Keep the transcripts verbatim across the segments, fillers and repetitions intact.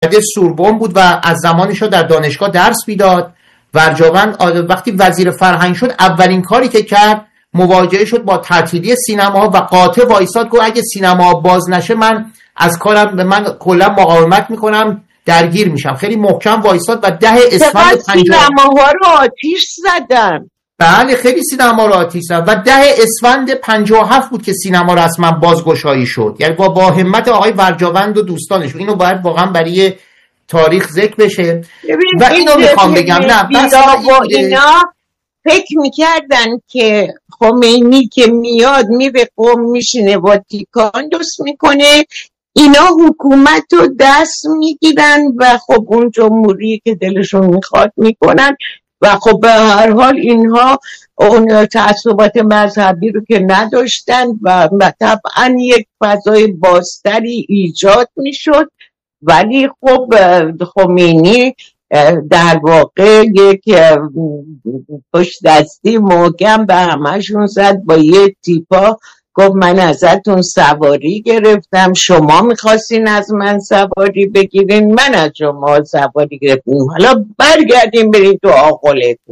دانشکده سوربن بود و از زمانش در دانشگاه درس میداد. ورجاوند وقتی وزیر فرهنگ شد اولین کاری که کرد مواجهه شد با تعطیلی سینما و قاطع وایساد، گفت اگه سینما باز نشه من از کارم به من کلا مقاومت میکنم، درگیر میشم. خیلی محکم وایساد و ده اسفند پنجاه سینماها رو آتیش زدن. بله خیلی سینما رو آتیش زدن و ده اسفند پنجاه و هفت بود که سینما رسما بازگشایی شد. یعنی با با همت آقای ورجاوند و دوستانش، اینو باید واقعا برای تاریخ ذکر بشه. و اینو میخوام بگم نه بس با اینا فکر میکردن که خمینی که میاد میره قم میشینه واتیکان دوست میکنه، اینا حکومت رو دست میگیرن و خب اون جمهوری که دلشون میخواد میکنن و خب به هر حال اینها اون تعصبات مذهبی رو که نداشتن و طبعا یک فضای بازتری ایجاد میشد. ولی خب خمینی در واقع یک پشت دستی محکم به همشون زد با یه تیپا، گفت من ازتون سواری گرفتم، شما میخواستین از من سواری بگیرین، من از شما سواری گرفتیم، حالا برگردیم بریم تو آقلتون.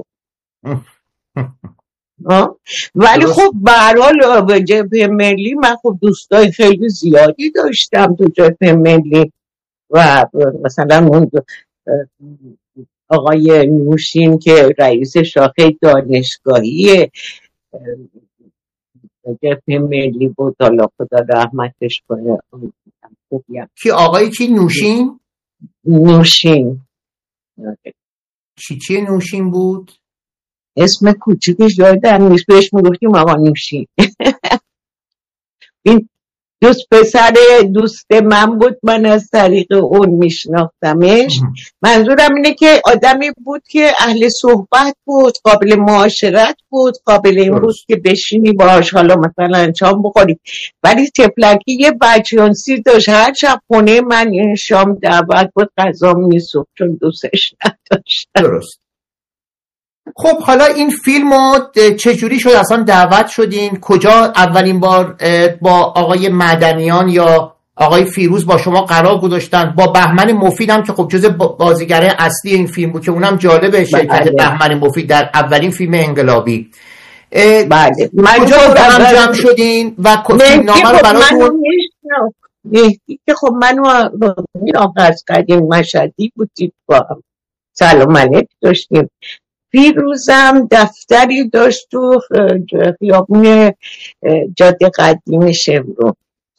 ولی خب به هر حال به جبهه ملی من خب دوستای خیلی زیادی داشتم تو جبهه ملی و مثلا اون آقای نوشین که رئیس شاخه دانشگاهی جبهه ملی بود، حالا خدا رحمتش کنه. کی آقای کی نوشین؟ نوشین چی چی نوشین بود؟ اسم کوچیکش یادم نیست، بهش میگفتیم آقا نوشین. این دوست پسر دوست من بود، من از طریق اون میشناختمش. منظورم اینه که آدمی بود که اهل صحبت بود، قابل معاشرت بود، قابل این بود که بشینی باهاش حالا مثلا شام بخوری. ولی تفلکی یه بچیانسی داشت، هر شب خونه من این شام دعوت بود غذا میسوخت چون دوستش نداشت. درست. خب حالا این فیلم رو چجوری شد اصلا دعوت شدین؟ کجا اولین بار با آقای مدنیان یا آقای فیروز با شما قرار گذاشتن؟ با بهمن مفید هم که خب جز بازیگره اصلی این فیلم بود که اونم جالبه شرکت بهمن مفید در اولین فیلم انقلابی. بله کجا هم جمع شدین و فیلمنامه رو براتون؟ مهدی که خب منو آغاز کردیم، مشهدی بودید با هم سلام علیک داشتیم. فیروزم دفتری داشت تو خیابون جاده قدیم شمرون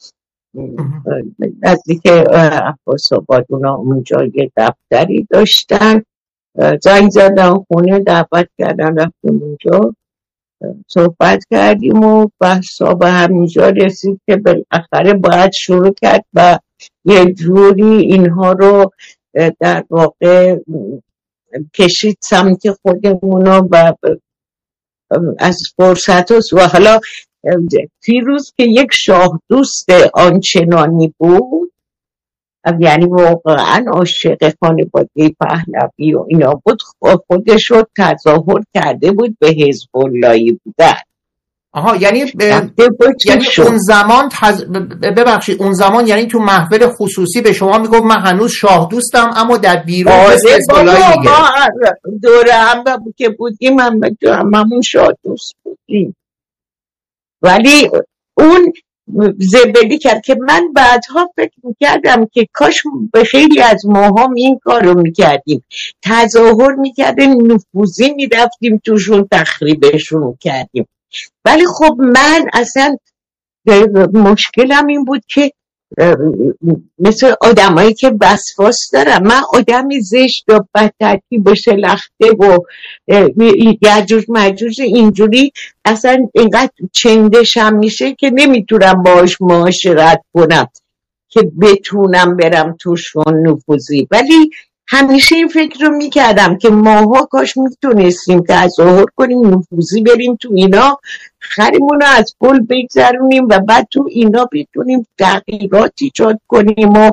نزدیک عباس آباد، اونا اونجا یه دفتری داشتن. زنگ زدن خونه، دعوت کردن، رفتیم اونجا صحبت کردیم و بحثا به همینجا رسید که بالاخره باید شروع کرد و یه جوری اینها رو در واقع کشید سمت خودمونو و از فرصت هست. و حالا فیروز که یک شاه دوست آنچنانی بود، یعنی واقعا عاشق خانواده پهلوی و اینا بود، خودش رو تظاهر کرده بود به حزب اللهی بودن. آها یعنی ب... یعنی اون زمان تز... ببخشید اون زمان یعنی تو محفل خصوصی به شما میگفت من هنوز شاه دوستم اما در بیرون حزب اللهی میگه. دوره هم که بودیم هم هممون شاه دوست بودیم. ولی اون زبدی کرد که من بعدها فکر میکردم که کاش به خیلی از ماها این کار رو میکردیم، تظاهر میکردیم، نفوذی میرفتیم توشون، تخریبشون کردیم. ولی خب من اصلا مشکلم این بود که مثل آدمایی که وسواس دارم، من آدمی زشت و بدترکیب و شلخته و یجوج مجوج اینجوری اصلا اینقدر چندشم میشه که نمیتونم باهاش معاشرت کنم که بتونم برم توشون نفوذی. ولی همیشه این فکر رو میکردم که ماها کاش میتونستیم تظاهر کنیم، نفوذی بریم تو اینا، خریمون رو از پل بگذرونیم و بعد تو اینا بتونیم تغییرات ایجاد کنیم و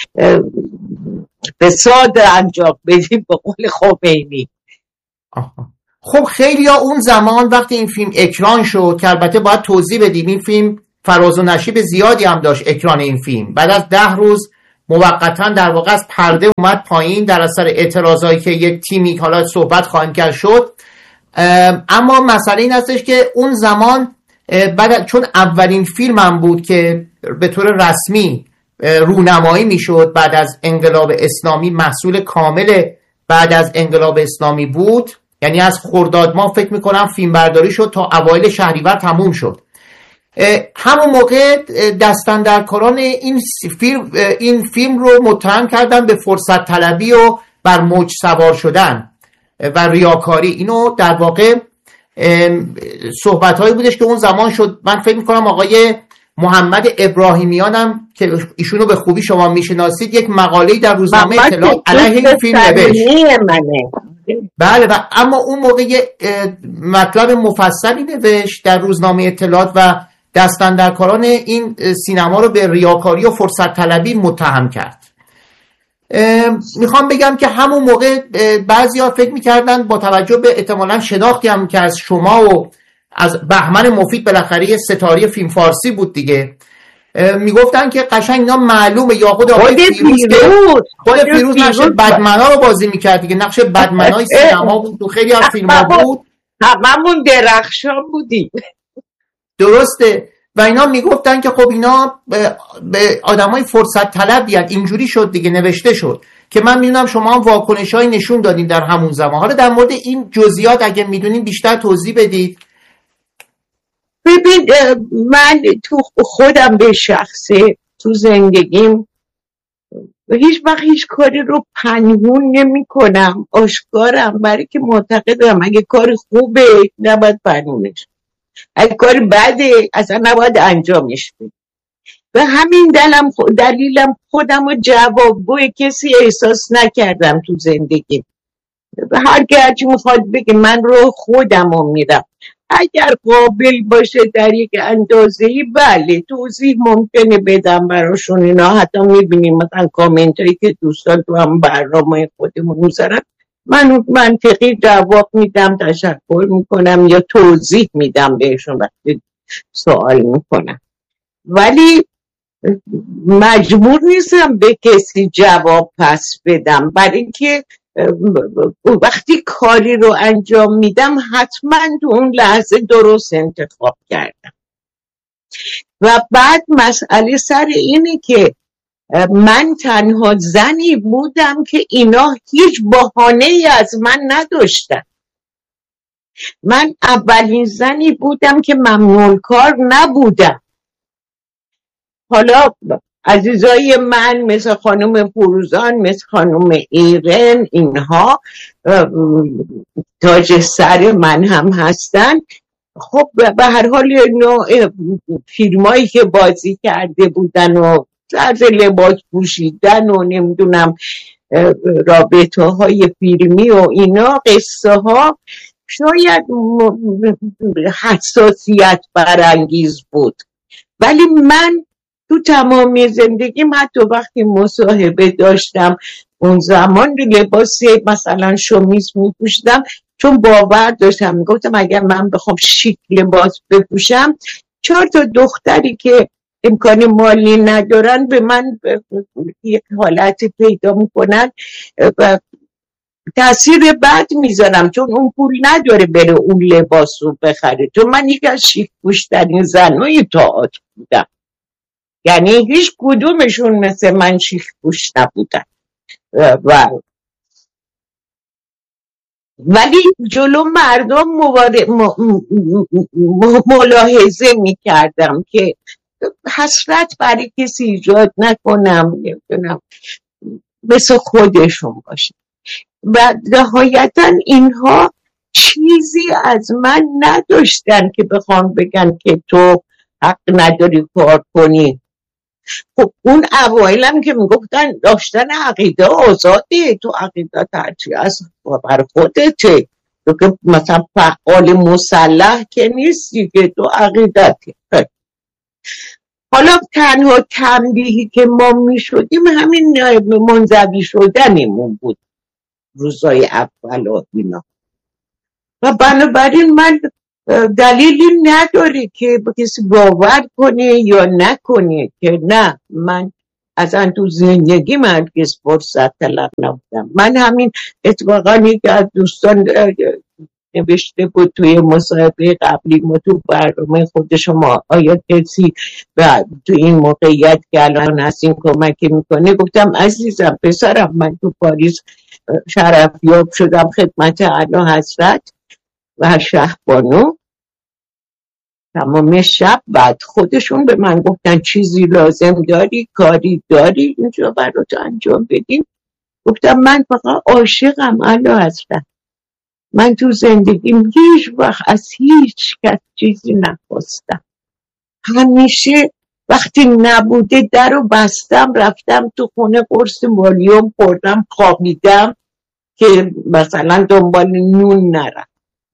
فساد انجام بدیم به قول خمینی. خب خیلی ها اون زمان وقتی این فیلم اکران شد که البته باید توضیح بدیم این فیلم فراز و نشیب زیادی هم داشت اکران این فیلم، بعد از ده روز موقتا در واقع از پرده اومد پایین در اثر اعتراضایی که یک تیمی حالا صحبت خواهیم کرد شد. اما مسئله این هستش که اون زمان بعد چون اولین فیلمم بود که به طور رسمی رونمایی میشد بعد از انقلاب اسلامی، محصول کامل بعد از انقلاب اسلامی بود، یعنی از خرداد ماه فکر میکنم فیلم برداری شد تا اوایل شهریور تموم شد. همون موقع دستاندرکاران این فیلم این فیلم رو متهم کردن به فرصت طلبی و بر موج سوار شدن و ریاکاری. اینو در واقع صحبت هایی بودش که اون زمان شد. من فکر میکنم آقای محمد ابراهیمیان هم که ایشونو به خوبی شما میشناسید یک مقاله‌ای در روزنامه اطلاعات علیه این فیلم نوشت. بله، و اما اون موقع مطلب مفصلی نوشت در روزنامه اطلاعات و دستاندرکاران این سینما رو به ریاکاری و فرصت طلبی متهم کرد. میخوام بگم که همون موقع بعضیا فکر میکردن با توجه به احتمالاً شناختی هم که از شما و از بهمن مفید، بالاخره یه ستاره فیلم فارسی بود دیگه، میگفتن که قشنگ اینا معلومه یا خود آقای فیروز خود فیروز نقش بدمنا رو بازی میکرد دیگه، نقش بدمنای سینما بود تو خیلی از فیلم‌ها بود، هممون درخشان بودیم. درسته. و اینا میگفتن که خب اینا به آدمای فرصت طلبیان، اینجوری شد دیگه، نوشته شد که من میدونم شما هم واکنش‌هایی نشون دادین در همون زمان. حالا در مورد این جزئیات اگه میدونین بیشتر توضیح بدید. ببین من تو خودم به شخصه تو زندگیم هیچ وقت هیچ کاری رو پنهون نمی کنم، آشکارم، برای که معتقدم اگه کار خوبه نباید پنهونش، اگه کار بده اصلا نباید انجامش بدم. و همین دلم دلیلم خودم رو جوابگوی کسی احساس نکردم تو زندگیم. هر که هرچی میخواد بگه من رو خودم رو میرم، اگر قابل باشه در یک اندازه‌ای بله توضیح ممکنه بدم براشون. اینا حتی میبینیم مثلا کامنت هایی که دوستان تو هم برنامه خودمون میذارن، من منطقی جواب میدم، تشکر میکنم یا توضیح میدم بهشون وقتی سوال میکنم، ولی مجبور نیستم به کسی جواب پس بدم، برای اینکه وقتی کاری رو انجام میدم حتما تو اون لحظه درست انتخاب کردم. و بعد مسئله سر اینه که من تنها زنی بودم که اینا هیچ بهانه‌ای از من نداشتن. من اولین زنی بودم که ممنوع کار نبودم. حالا عزیزای من مثل خانم فروزان، مثل خانم ایرن، اینها تاج سر من هم هستن. خب به هر حال نوع فیلمایی که بازی کرده بودن و طرز لباس پوشیدن و نمیدونم رابطه های فیلمی و اینا، قصه ها شاید حساسیت برانگیز بود، ولی من تو تمامی زندگیم حتی وقتی مصاحبه داشتم اون زمان لباس مثلا شمیز میپوشیدم چون باور داشتم، میگفتم اگر من بخوام شیک لباس بپوشم چهار تا دختری که امکان مالی ندارن به من یک حالت پیدا میکنن و تأثیر بد میذارم، چون اون پول نداره بره اون لباس رو بخره، چون من یک از شیک پوشترین زنهای تئاتر بودم، یعنی هیچ کدومشون مثل من شیک پوش نبودن. و ولی جلو مردم موارد م... م... ملاحظه میکردم که حسرت برای کسی ایجاد نکنم، نمیدونم مثل خودشون باشه. و نهایتا اینها چیزی از من نداشتن که بخوام بگن که تو حق نداری کار کنی. خب اون اوایلم که میگفتن داشتن عقیده آزاده، تو عقیده هرچی از بر خودته، تو که مثلا فعال مسلح که نیستی که تو عقیدتی. حالا تنها تنبیهی که ما میشدیم همین منزوی شدنمون بود روزای اول و اینا، و بنابراین من دلیلی نداره که با کسی باور کنه یا نکنه که نه من اصلا تو زندگی من هرگز فرصت طلب نبودم. من همین اتفاقا یکی از دوستان نوشته بود توی مصاحبه قبلی ما تو برنامه خود شما، آیا کسی تو این موقعیت که الان هستین کمکی میکنه؟ گفتم عزیزم پسرم، من تو پاریس شرفیاب شدم خدمت اعلی حضرت و شهبانو تمام شب. بعد خودشون به من گفتن چیزی لازم داری، کاری داری اینجا برات انجام بدیم؟ گفتم من فقط عاشقم اعلی حضرت، من تو زندگیم هیچ وقت از هیچ کس چیزی نخواستم. همیشه وقتی نبوده در رو بستم، رفتم تو خونه قرص مالیوم خوردم، خوابیدم که مثلا دنبال نون نرم.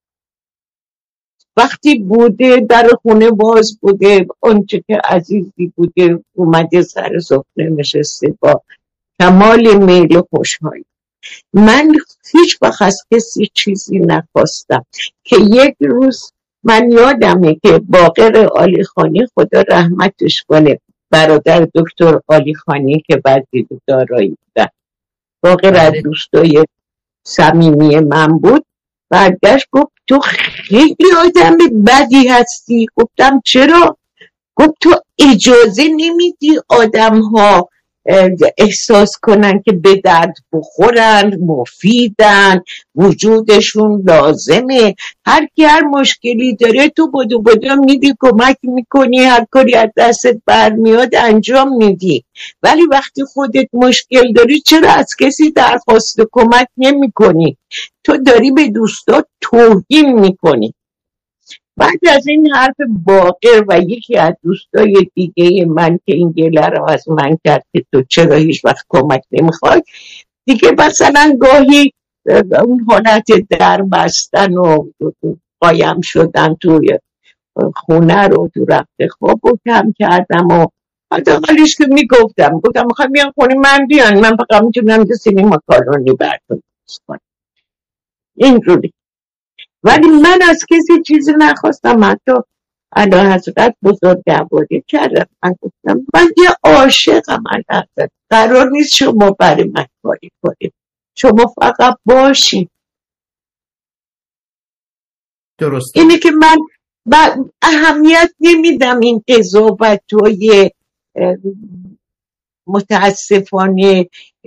وقتی بوده در خونه باز بوده، اونچه که عزیزی بوده اومده سر سفره نشسته با کمال میل و خوشحالی. من هیچ وقت از کسی چیزی نخواستم که یک روز من یادمه که باقر عالیخانی خدا رحمتش کنه، برادر دکتر عالیخانی که وزیر دارایی بودن، باقر از دوستای صمیمی من بود، برگشت گفت تو خیلی آدم بدی هستی. گفتم چرا؟ گفت تو اجازه نمیدی آدم ها احساس کنن که به درد بخورن، مفیدن، وجودشون لازمه. هر کی هر مشکلی داره تو بدو بدو میدی، کمک میکنی، هر کاری از دستت برمیاد انجام میدی، ولی وقتی خودت مشکل داری چرا از کسی درخواست کمک نمیکنی؟ تو داری به دوستات توهین میکنی. بعد از این حرف باقر و یکی از دوستای دیگه من که این گله رو از من کرد که تو چرا هیچ وقت کمک نمیخوای، دیگه مثلا گاهی اون حالت در بستن و قایم شدن توی خونه رو تو رفت خواب رو کم کردم و حداقلش که میگفتم گفتم میخوام بیان خونه من بیان، من فقط میتونم که سینما کارونی براتون کنم اینجوری. ولی من از کسی چیزی نخواستم، حتی اعلی حضرت بزرگواری کردم. من گفتم من یه عاشقم اعلی حضرت، قرار نیست شما برای من کاری کنید، شما فقط باشید. درست. اینه که من اهمیت نمیدم این قضاوت‌های متاسفانه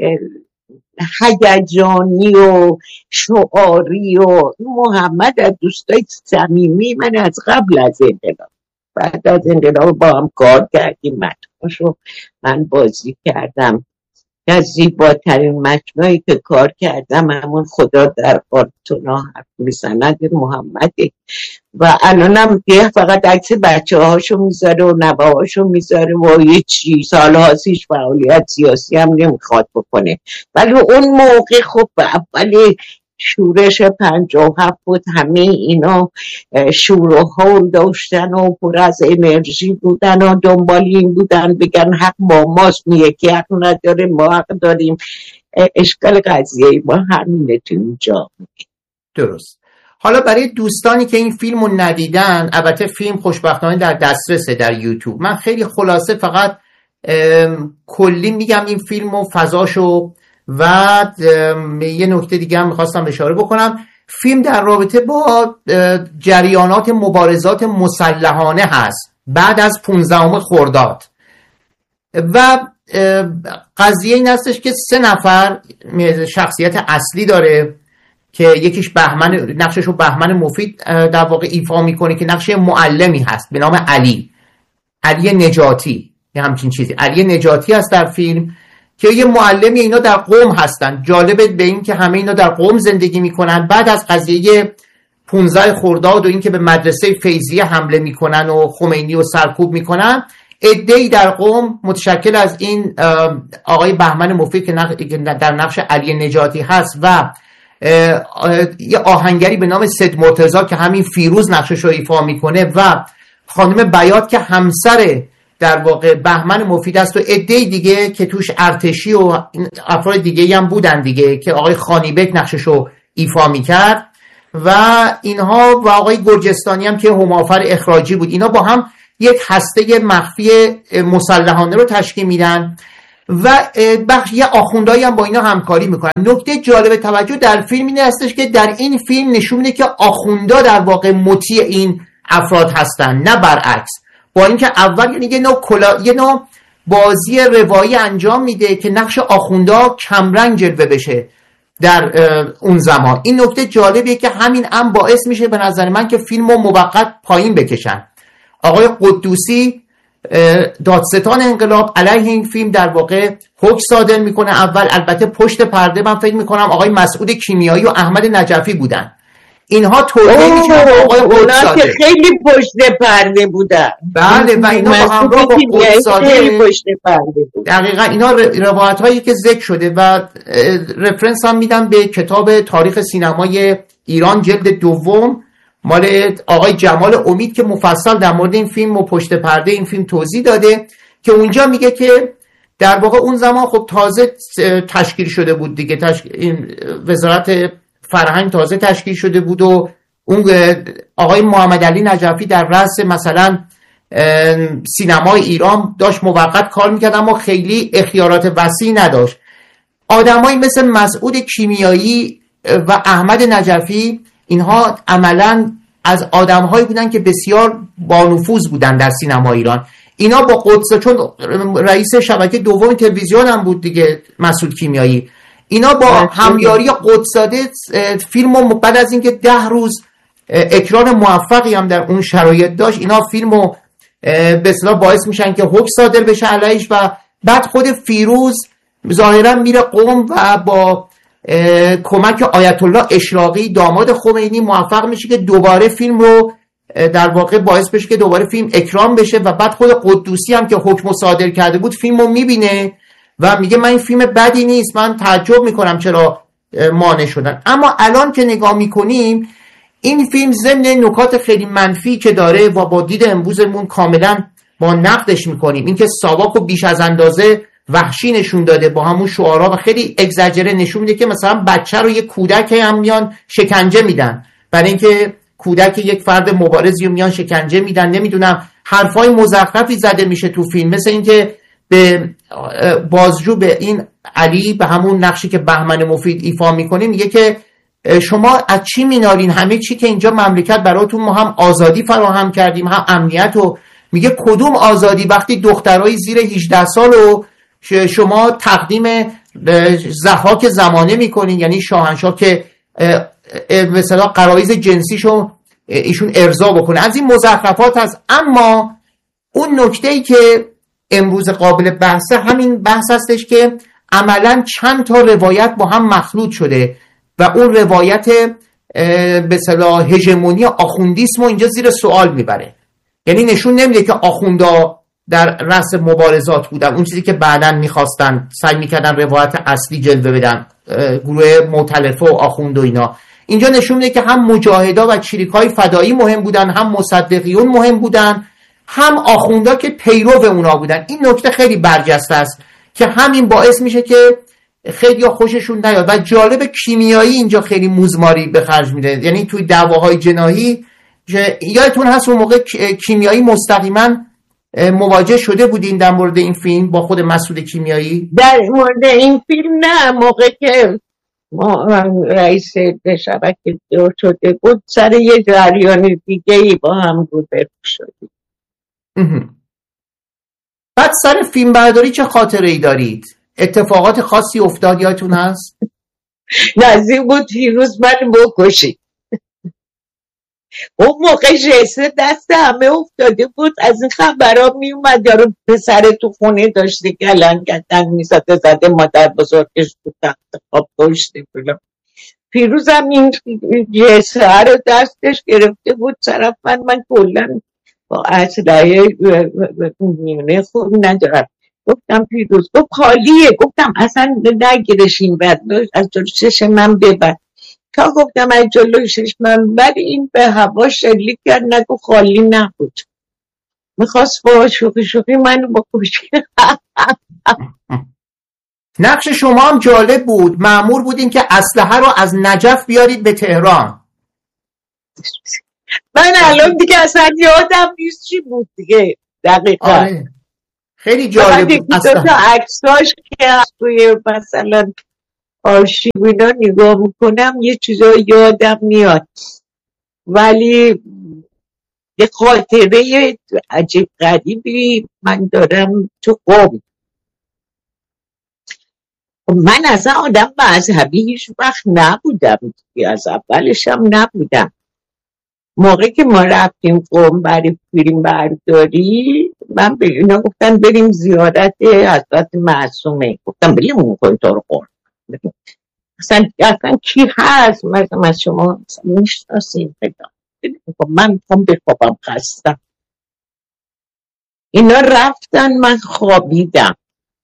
هیجانی و شعاری و محمد از دوستای صمیمی من از قبل از انقلاب، بعد از انقلاب با هم کار کردیم، مجموعشو من بازی کردم. از زیباترین مجموعی که کار کردم همون خدا در آرتونا حرف میزند محمده و الانم یه فقط عکس بچه هاشو میذاره و نوه هاشو میذاره و یه چی سالهاست هیچ فعالیت سیاسی هم نمیخواد بکنه. ولی اون موقع خب اول شورش پنجاه و هفت بود، همه اینا شور و حول داشتن و پر از انرژی بودن و دنبال این بودن بگن حق با ماست، یکی حق نداره ما حق داریم. اشکال قضیه ما همینه تو اینجا. درست. حالا برای دوستانی که این فیلم رو ندیدن، البته فیلم خوشبختانه در دسترسه در یوتیوب، من خیلی خلاصه فقط کلی میگم این فیلم و فضاشو و یه نکته دیگه هم میخواستم اشاره بکنم. فیلم در رابطه با جریانات مبارزات مسلحانه هست بعد از پانزدهم خرداد و قضیه این هستش که سه نفر شخصیت اصلی داره که یکیش بهمن، نقشش رو بهمن مفید در واقع ایفا میکنه که نقش معلمی هست به نام علی علی نجاتی، یه همچین چیزی، علی نجاتی هست در فیلم که یه معلمی. اینا در قم هستن. جالبه به این که همه اینا در قم زندگی میکنن. بعد از قضیه پانزده خرداد و این که به مدرسه فیضیه حمله میکنن و خمینی رو سرکوب میکنن، عده‌ای در قم متشکل از این آقای بهمن مفید که در نقش علی نجاتی هست و یه آهنگری به نام سید مرتضی که همین فیروز نقشش رو ایفا میکنه و خانم بیات که همسر در واقع بهمن مفید است و عده‌ای دیگه که توش ارتشی و افراد دیگه هم بودن دیگه که آقای خانیبک نقشش رو ایفا میکرد و اینها و آقای گرجستانی هم که همافر اخراجی بود. اینا با هم یک هسته مخفی مسلحانه رو تشکیل میدن و بخش یه آخوندایی هم با اینا همکاری میکنن. نکته جالب توجه در فیلم اینه هستش که در این فیلم نشون میده که آخوندا در واقع مطیع این افراد هستن، نه برعکس. با اینکه اول یعنی یه نوع کلا یه نوع بازی روایی انجام میده که نقش آخوندا کمرنگ جلوه بشه در اون زمان. این نکته جالبیه که همین هم باعث میشه به نظر من که فیلمو موقت پایین بکشن. آقای قدوسی دادستان انقلاب علیه این فیلم در واقع حکم صادر میکنه. اول البته پشت پرده من فکر میکنم آقای مسعود کیمیایی و احمد نجفی بودن. اینها توضیح میکنن آقای حکم صادر که خیلی پشت پرده بودن. بله و اینا با همراه با حکم صادر پشت پرده بود. دقیقاً اینا روایت هایی که ذکر شده و رفرنس هم میدم به کتاب تاریخ سینمای ایران جلد دوم مال آقای جمال امید که مفصل در مورد این فیلم و پشت پرده این فیلم توضیح داده که اونجا میگه که در واقع اون زمان خب تازه تشکیل شده بود دیگه، تشکیل این وزارت فرهنگ تازه تشکیل شده بود و اون آقای محمد علی نجفی در رأس مثلا سینمای ایران داشت موقت کار میکرد اما خیلی اختیارات وسیع نداشت. آدمایی مثل مسعود کیمیایی و احمد نجفی اینها عملاً از آدم‌هایی بودن که بسیار بانفوذ بودن در سینما ایران. اینا با قدس، چون رئیس شبکه دوم تلویزیون هم بود دیگه مسعود کیمیایی، اینا با همیاری قدس‌زاده فیلمو بعد از اینکه ده روز اکران موفقی هم در اون شرایط داشت، اینا فیلمو به اصطلاح باعث میشن که حکم صادر بشه علیهش و بعد خود فیروز ظاهرا میره قم و با کمک آیت الله اشراقی داماد خمینی موفق میشه که دوباره فیلم رو در واقع باعث بشه که دوباره فیلم اکرام بشه و بعد خود قدوسی هم که حکم صادر کرده بود فیلم رو میبینه و میگه من این فیلم بدی نیست، من تعجب میکنم چرا مانع شدن. اما الان که نگاه میکنیم این فیلم ضمن نکات خیلی منفی که داره و با دید امروزمون کاملا ما نقدش میکنیم، این که ساواک رو بیش از اندازه وحشی نشون داده با همون شعارها و خیلی اگزاجره نشون میده که مثلا بچه رو یک کودک هم میان شکنجه میدن، برای اینکه کودک یک فرد مبارزی رو میان شکنجه میدن. نمیدونم حرفای مزخرفی زده میشه تو فیلم، مثل اینکه به بازجو به این علی به همون نقشی که بهمن مفید ایفا میکنه میگه که شما از چی مینالین؟ همه چی که اینجا مملکت براتون ما هم آزادی فراهم کردیم هم امنیت. و میگه کدوم آزادی وقتی دخترای زیر هجده سال رو شما تقدیم ضحاک زمانه میکنین، یعنی شاهنشاه که مثلا غرایز جنسیشو ایشون ارضا بکنه. از این مزخرفات هست. اما اون نکته‌ای که امروز قابل بحثه همین بحث هستش که عملاً چند تا روایت با هم مخلوط شده و اون روایت به اصطلاح هژمونی آخوندیسم رو اینجا زیر سوال میبره. یعنی نشون نمیده که آخوندا در رأس مبارزات بودن، اون چیزی که بعداً میخواستن سعی میکردن روایت اصلی جلوه بدن، گروه مؤتلفه و آخوند و اینا. اینجا نشون میده که هم مجاهدا و چریکای فدایی مهم بودن، هم مصدقیون مهم بودن، هم آخوندا که پیرو اونا بودن. این نکته خیلی برجسته است که همین باعث میشه که خیلی خوششون نیاد. و جالب کیمیایی اینجا خیلی موزماری به خرج میده، یعنی توی دعواهای جناحی یادتون هست اون موقع کیمیایی مستقیما مواجه شده بودین در مورد این فیلم با خود مسعود کیمیایی؟ در مورد این فیلم نه، موقع که ما رئیس شبکه دو شده بود سر یه جریان دیگه ای با هم روبرو شدیم. بعد سر فیلم برداری چه خاطره ای دارید؟ اتفاقات خاصی افتاد یادتون هست؟ نزدیک بود فیروز من بکشید. اون موقع جسه دست همه افتاده بود، از این خبرها می اومد یارو پسر تو خونه داشته گلن گدن می زده زده مادر بزرگش تو تخت خواب داشته بودم. فیروز هم این جسه رو دستش گرفته بود طرف من من کلن با اسلحه میونه خوب ندارم. گفتم فیروز گفت خالیه، گفتم اصلا نگیرشین بد از جلوشش من ببر. تا گفتم از جلوشش من بر این به هوا شلیک کرد، نگو خالی نبود، میخواست با شوخی شوخی منو بکشه. نقش شما هم جالب بود، مأمور بودین که اسلحه رو از نجف بیارید به تهران. من الان دیگه اصلا یادم نیست چی بود دیگه دقیقا. آره. خیلی جالب بعد بود دو اصلا. تا عکساش که توی مثلا آرشیو اینا نگاه میکنم یه چیزا یادم میاد، ولی یه خاطره عجیب غریبی من دارم تو قم. من اصلا آدم مذهبی هیچ وقت نبودم، از اولش هم نبودم. موقعی که ما رفتیم قم برای فیلم برداری، من به اینا گفتن بریم زیارت حضرت معصومه. گفتم بریم کنیم تا رو قم. اصلا اصلا کی هست؟ مثلا از شما میشناسیم پیدا. من میخوام بخوابم، خستم. اینا رفتن، من خوابیدم.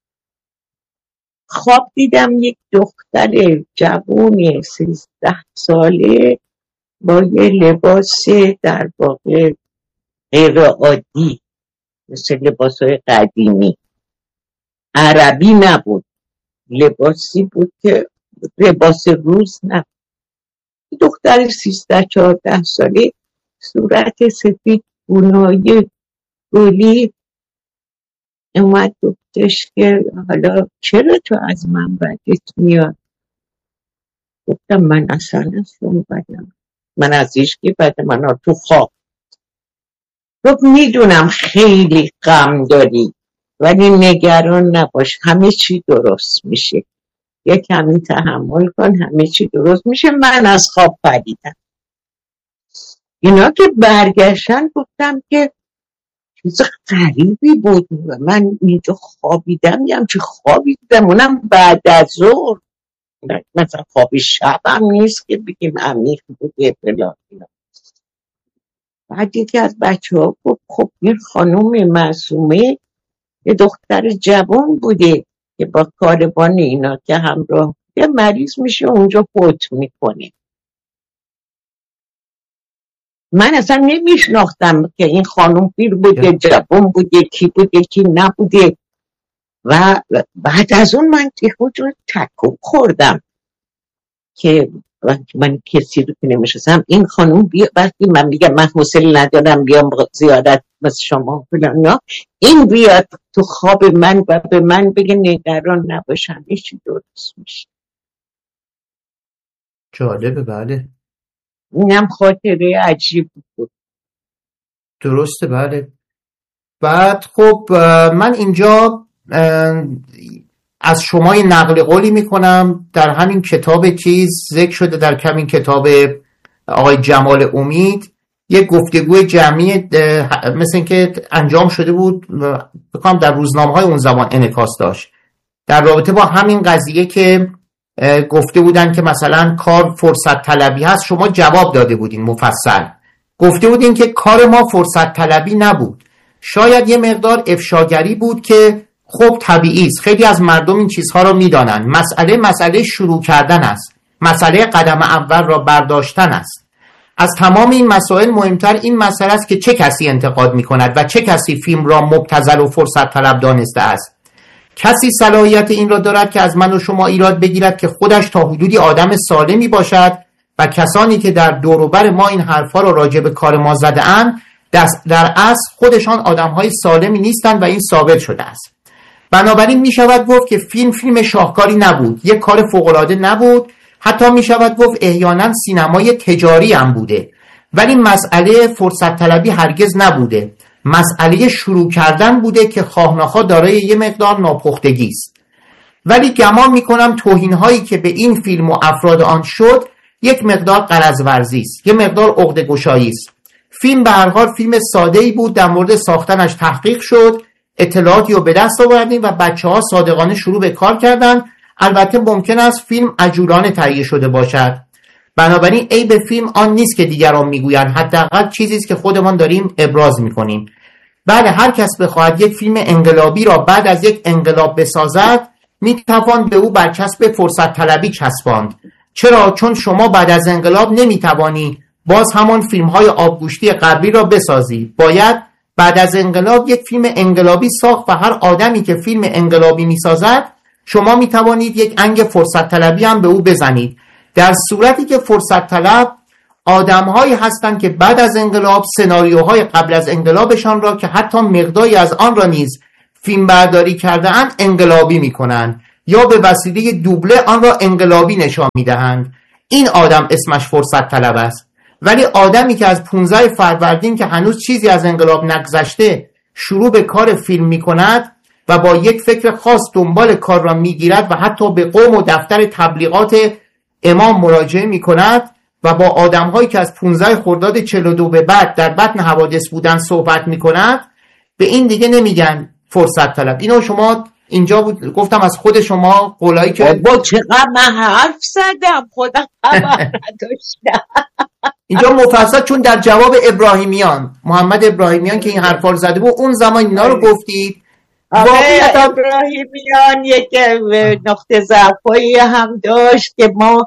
خواب دیدم یک دختر جوون سیزده ساله با یه لباس در واقع غیر عادی، مثل لباسهای قدیمی، عربی نبود، لباسی بود که لباس روز نبود. دختر سیزده چهارده ساله، صورت سفید، گونه‌های گلی، اومد گفتش که حالا چرا تو از من بدت میاد؟ گفتم من اصلا از تو بدم، من از ایشکی بدم، من تو خواب. گفت میدونم خیلی غم داری، ولی نگران نباش، همه چی درست میشه، یه کمی تحمل کن، همه چی درست میشه. من از خواب پریدم. اینا که برگشتن گفتم که چیز غریبی بود، من اینجا خوابیدم، یه همچه خوابی دیدم، اونم بعد از ظهر، مثلا خواب شب هم نیست که بگیم عمیق بوده فلان. بعد یکی از بچه ها گفت خب این خانم معصومه یه دختر جوان بوده که با کاروان اینا که همراه یه مریض میشه اونجا فوت میکنه. من اصلا نمیشناختم که این خانم پیر بوده، جوان بوده، کی بوده کی نبوده. و بعد از اون من تیخوجو تکوب خوردم که من کسی رو که نمیشناسم، این خانم بیا، وقتی من میگم من حوصله ندارم بیام زیادت مثل شما فلان، این بیاد تو خواب من و به من بگه نگران نباشم، همه چی درست میشه. جالبه. بله اینم خاطره عجیب بود. درسته. بله. بعد خب من اینجا از شما یه نقل قولی میکنم. در همین کتاب چیز ذکر شده، در همین کتاب آقای جمال امید، یک گفتگوی جمعی مثل این که انجام شده بود، بکنم در روزنامه های اون زمان انعکاس داشت، در رابطه با همین قضیه که گفته بودن که مثلا کار فرصت طلبی هست. شما جواب داده بودین مفصل، گفته بودین که کار ما فرصت طلبی نبود، شاید یه مقدار افشاگری بود که خب طبیعی است، خیلی از مردم این چیزها رو میدانند. مسئله مسئله شروع کردن است، مسئله قدم اول را برداشتن است. از تمام این مسائل مهمتر این مسئله است که چه کسی انتقاد میکند و چه کسی فیلم را مبتذل و فرصت طلب دانسته است. کسی صلاحیت این را دارد که از من و شما ایراد بگیرد که خودش تا حدودی آدم سالمی باشد و کسانی که در دور و بر ما این حرفا را راجع به کار ما زده اند در اصل خودشان آدم‌های سالمی نیستند و این ثابت شده است. بنابراین می شود گفت که فیلم فیلم شاهکاری نبود، یک کار فوق‌العاده نبود، حتی می شود گفت احیانا سینمای تجاری هم بوده، ولی مسئله فرصت طلبی هرگز نبوده، مسئله شروع کردن بوده که خواه ناخواه دارای یه مقدار ناپختگی است. ولی گمان می کنم توهین هایی که به این فیلم و افراد آن شد یک مقدار غرض ورزی است، یک مقدار عقده گشایی است. فیلم به هر حال فیلم ساده‌ای بود، در مورد ساختنش تحقیق شد، اطلاعاتی رو به دست آوردیم و بچه‌ها صادقانه شروع به کار کردن. البته ممکن است فیلم عجولانه تهیه شده باشد، بنابراین عیب فیلم آن نیست که دیگران میگویند، حداقل چیزی است که خودمان داریم ابراز میکنیم. بله، هر کس بخواهد یک فیلم انقلابی را بعد از یک انقلاب بسازد میتوان به او برچسب فرصت طلبی چسباند. چرا؟ چون شما بعد از انقلاب نمیتوانی باز همان فیلم‌های آبگوشتی قبلی را بسازی. باید بعد از انقلاب یک فیلم انقلابی ساخت و هر آدمی که فیلم انقلابی میسازد شما میتوانید یک انگ فرصت طلبی هم به او بزنید، در صورتی که فرصت طلب آدم‌هایی هستند که بعد از انقلاب سناریوهای قبل از انقلابشان را که حتی مقداری از آن را نیز فیلم برداری کرده اند انقلابی میکنن یا به وسیله دوبله آن را انقلابی نشان میدهند. این آدم اسمش فرصت طلب است. ولی آدمی که از پانزده فروردین که هنوز چیزی از انقلاب نگذشته شروع به کار فیلم میکند و با یک فکر خاص دنبال کار را میگیرد و حتی به قوم و دفتر تبلیغات امام مراجعه میکند و با آدم‌هایی که از پانزده خرداد چهل و دو به بعد در بطن حوادث بودن صحبت میکند، به این دیگه نمیگن فرصت طلب. اینو شما اینجا بود گفتم از خود شما قولایی که با چقدر من حرف زدم خودم خبر نداشتم. اینجا مفصل، چون در جواب ابراهیمیان محمد ابراهیمیان که این حرفا رو زده بود اون زمان اینا رو گفتید. آقای ابراهیمیان یک نقطه ضعفی هم داشت که ما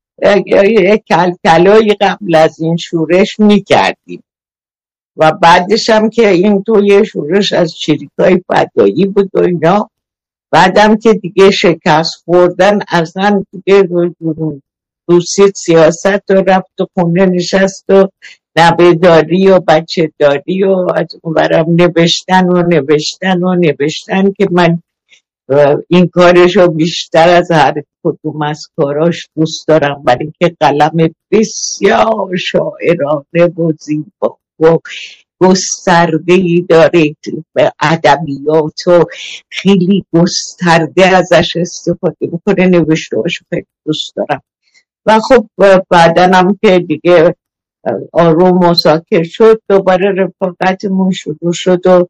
کلکلایی قبل از این شورش میکردیم و بعدش هم که این توی شورش از چریکای فدایی بود و اینا، بعدم که دیگه شکست خوردن اصلا دیگه دوسید سیاست و رفت و خونه نشست و نبهداری و بچه داری و از اونورم نوشتن و نوشتن و نوشتن که من این کارشو بیشتر از هر کدوم از کاراش دوست دارم، برای اینکه قلم بسیار شاعرانه و زیبا و گسترده‌ای داره به ادبیات و خیلی گسترده ازش استفاده میکنه، نوشته‌اشو خیلی دوست دارم. و خب بعدن هم که دیگه آروم و ساکت شد دوباره رفاقتمون شروع شد و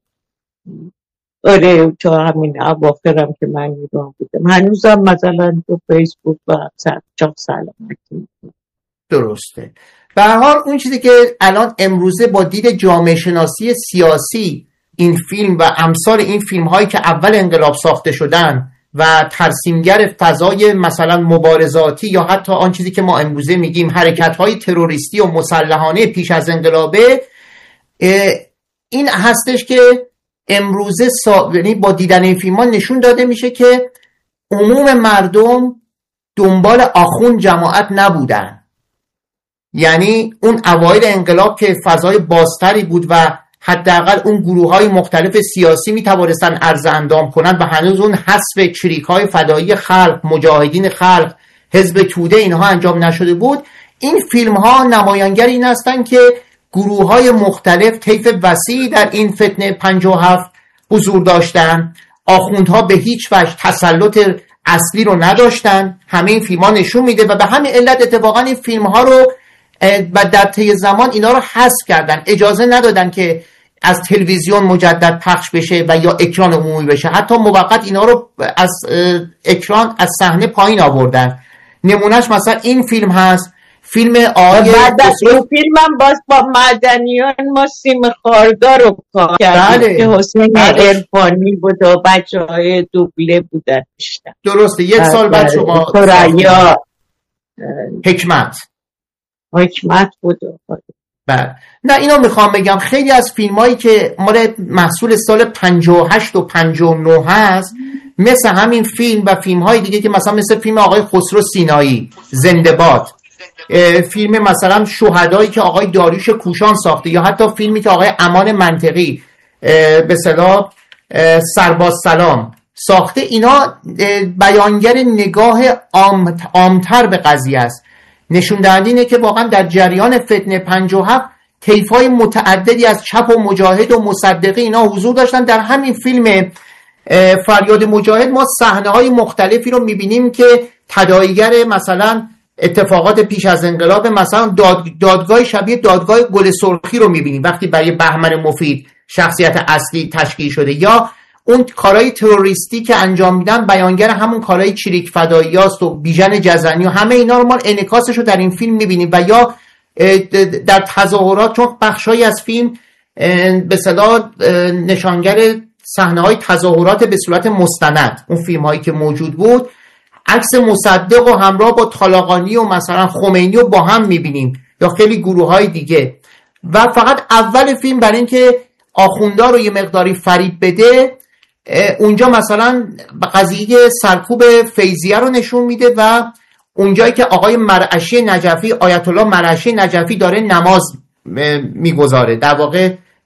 آره تا همین اواخرم که من ایران بودم هنوزم مثلا تو فیسبوک و چاپ سلامتی. درسته. به هر حال اون چیزی که الان امروزه با دید جامعه شناسی سیاسی این فیلم و امثال این فیلم هایی که اول انقلاب ساخته شدن و ترسیمگر فضای مثلا مبارزاتی یا حتی آن چیزی که ما امروزه میگیم حرکت های تروریستی و مسلحانه پیش از انقلابه، این هستش که امروزه سا... یعنی با دیدن این فیلم ها نشون داده میشه که عموم مردم دنبال آخوند جماعت نبودن. یعنی اون اوایل انقلاب که فضای بازتری بود و حداقل اون گروه‌های مختلف سیاسی می‌توانستن عرض اندام کنند و هنوز اون حذف چریک‌های فدایی خلق، مجاهدین خلق، حزب توده اینها انجام نشده بود. این فیلم‌ها نمایانگر این هستند که گروه‌های مختلف طیف وسیعی در این فتنه پنجاه و هفت حضور داشتن. آخوندها به هیچ وجه تسلط اصلی رو نداشتن. همه این فیلم‌ها نشون میده و به همین علت اتفاقا این فیلم‌ها رو و در طی زمان اینا رو حذف کردن، اجازه ندادن که از تلویزیون مجدد پخش بشه و یا اکران عمومی بشه. حتی موقت اینا رو از اکران از صحنه پایین آوردن. نمونهش مثلا این فیلم هست، فیلم آقای بعد از این فیلم هم باز با مدنیان ما سیم خاردار رو کار کردیم که حسین عرفانی بود و بچه های دوبله بودن. درسته. یک سال بعد شما ثریا حکمت حکمت بود. بله. نه اینو میخوام بگم خیلی از فیلمایی که مال محصول سال پنجاه و هشت و پنجاه و نه هست، مثل همین فیلم و فیلم‌های دیگه که مثلا مثل فیلم آقای خسرو سینایی زنده باد، فیلم مثلا شهدایی که آقای داریوش کوشان ساخته، یا حتی فیلمی که آقای امان منطقی به اصطلاح سرباز سلام ساخته، اینا بیانگر نگاه عام عامتر به قضیه است. نشون دهنده اینه که واقعا در جریان فتنه پنجاه و هفت طیف‌های متعددی از چپ و مجاهد و مصدقی اینا حضور داشتن. در همین فیلم فریاد مجاهد ما صحنه‌های مختلفی رو می‌بینیم که تداعیگر مثلا اتفاقات پیش از انقلاب، مثلا داد، دادگاه شبیه دادگاه گل سرخی رو می‌بینیم وقتی برای بهمن مفید شخصیت اصلی تشکیل شده، یا اون کارهای تروریستی که انجام میدن بیانگر همون کارهای چریک فداییاست و بیژن جزنی و همه اینا رو ما انعکاسش رو در این فیلم میبینیم. و یا در تظاهرات، چون بخشایی از فیلم به اصطلاح نشانگر صحنه‌های تظاهرات به صورت مستند، اون فیلم‌هایی که موجود بود، عکس مصدق و همراه با طالقانی و مثلا خمینی رو با هم میبینیم یا خیلی گروه‌های دیگه. و فقط اول فیلم برای اینکه آخوندا رو یه مقداری فریب بده، اونجا مثلا قضیه سرکوب فیضیه رو نشون میده و اونجایی که آقای مرعشی نجفی، آیت الله مرعشی نجفی داره نماز میگذاره، در واقع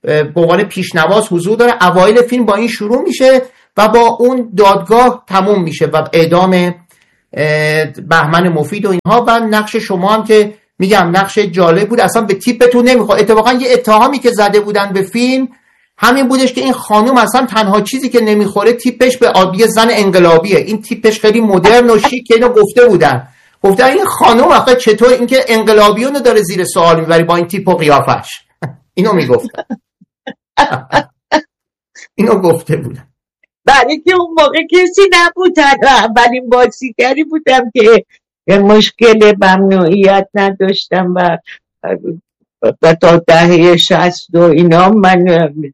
به عنوان پیشنواز حضور داره. اوایل فیلم با این شروع میشه و با اون دادگاه تموم میشه و اعدام بهمن مفید و اینها. و نقش شما هم که میگم نقش جالب بود، اصلا به تیپتون نمیخواد. اتفاقا یه اتهامی که زده بودن به فیلم همین بودش که این خانم اصلا تنها چیزی که نمیخوره تیپش به آبی زن انقلابیه. این تیپش خیلی مدرن و شیک، اینو گفته بودن. گفته این خانم آخه چطور اینکه انقلابیونو داره زیر سوال میبری با این تیپ و قیافش. اینو میگفتن. اینو گفته بودن. برای که اون موقع کسی نبود، اولین بازیگری بودم که مشکل ممنوعیت نداشتم و و تا دهه شصت و اینا من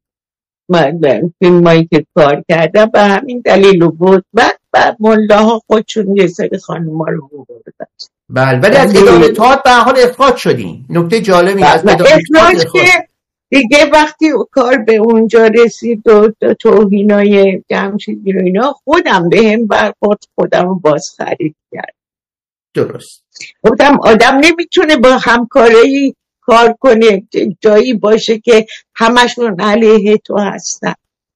من فیلم هایی که کار کردم و همین دلیل بود. بعد بعد ملاها خودشون یه سری خانم ها رو بردن. بله، ولی از اداره تئاتر به حال اخراج شدین. نکته جالبی از اداره تئاتر که دیگه وقتی کار به اونجا رسید و توهینای جمشیدی رو اینا، خودم به هم برخورد، خودم رو باز خرید کرد. درست. خودم آدم نمیتونه با همکاری کار کنه جایی باشه که همشون علیه تو هستن.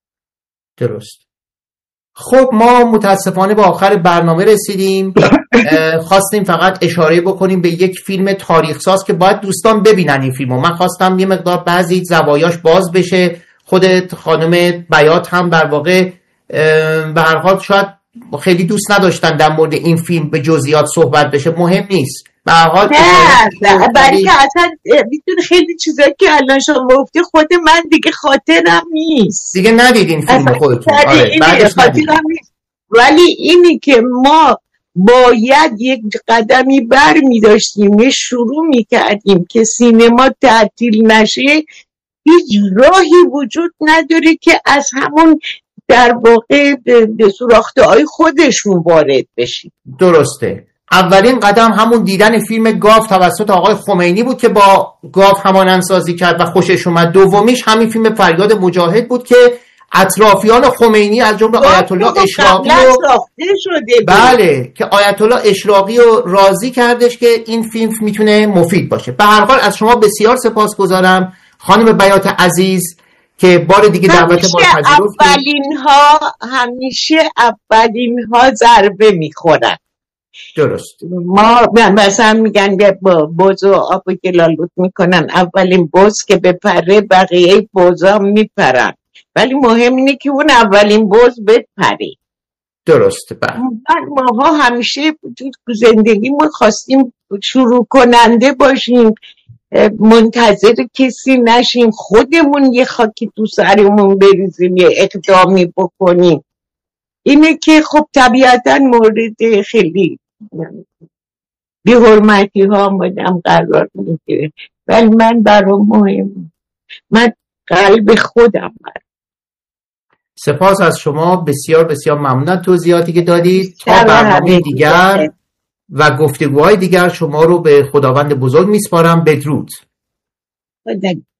درست. خب ما متاسفانه به آخر برنامه رسیدیم. خواستیم فقط اشاره بکنیم به یک فیلم تاریخ ساز که باید دوستان ببینن این فیلمو. من خواستم یه مقدار بعضی زوایاش باز بشه. خودت خانم بیات هم در واقع به هر حال شاید خیلی دوست نداشتن در مورد این فیلم به جزئیات صحبت بشه. مهم نیست. به هر حال نه برای که اصلا میتونه خیلی چیزایی که الان شما گفتی خود من دیگه خاطرم نیست. دیگه ندیدین فیلم خودتون. آره بعدش خاطرم نیست. ولی اینی که ما باید یک قدمی بر می داشتیم، یه شروع می کردیم که سینما تعطیل نشه، هیچ راهی وجود نداره که از همون در واقع به سوراخته های خودشون وارد بشیم. درسته. اولین قدم همون دیدن فیلم گاو توسط آقای خمینی بود که با گاو همانندسازی کرد و خوشش اومد. دومیش همین فیلم فریاد مجاهد بود که اطرافیان خمینی از جمله آیت الله اشراقی رو بله که آیت الله اشراقی رو راضی کردش که این فیلم میتونه مفید باشه. به هر حال از شما بسیار سپاسگزارم خانم بیات عزیز که بار دیگه دعوت ما رو پذیرفتید. اولین ها همیشه اولین ها ضربه میخورن. درست. ما مثلا میگن به بوز و آب و گلالود میکنن، اولین بوز که بپره بقیه بوزا میپرن، ولی مهم اینه که اون اولین بوز بپره. درست. بله. ماها همیشه زندگی ما خواستیم شروع کننده باشیم، منتظر کسی نشیم، خودمون یه خاکی تو سرمون بریزیم، یه اقدامی بکنیم. اینه که خب طبیعتا مورد خیلی بی حرمتی ها آمدم قرار میگیره، ولی من برام مهم، من قلب خودم برام. سپاس از شما، بسیار بسیار ممنون توضیحاتی که دادید. تا برنامه دیگر و گفتگوهای دیگر شما رو به خداوند بزرگ میسپارم. بدرود.